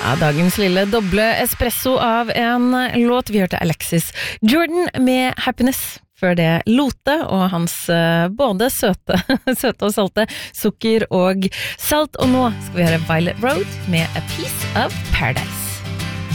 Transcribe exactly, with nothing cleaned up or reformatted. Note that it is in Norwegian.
Ja, dagens lille doble espresso av en låt. Vi hørte Alexis Jordan med Happiness. Før det Lote og hans uh, både søte, søte og salte sukker og salt. Og nå skal vi høre Violet Road med A Piece of Paradise.